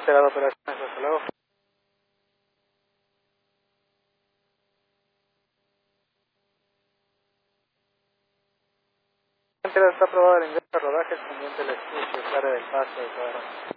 enterado de operaciones, hasta luego. Está aprobado el ingreso de rodajes pendiente del estudio, área del paso de trabajo.